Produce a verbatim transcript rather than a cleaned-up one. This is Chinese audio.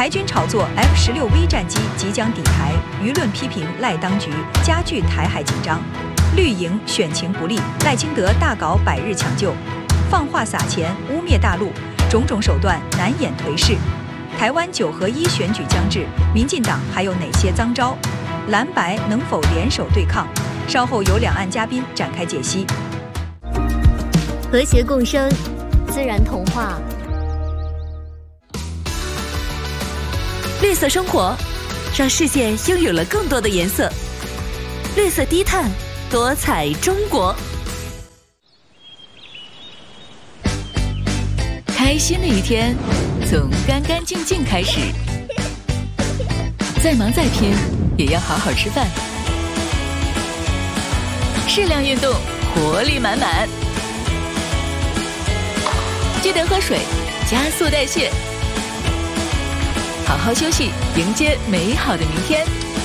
台军炒作 F 十六 V 战机即将抵台，舆论批评赖当局加剧台海紧张。绿营选情不利，赖清德大搞百日抢救，放话撒钱污蔑大陆，种种手段难掩颓势。台湾九合一选举将至，民进党还有哪些脏招？蓝白能否联手对抗？稍后由两岸嘉宾展开解析。 和谐共生，自然童话。 绿色生活，让世界拥有了更多的颜色。绿色低碳，多彩中国。开心的一天，从干干净净开始。再忙再拼，也要好好吃饭。适量运动，活力满满。记得喝水，加速代谢。好好休息，迎接美好的明天。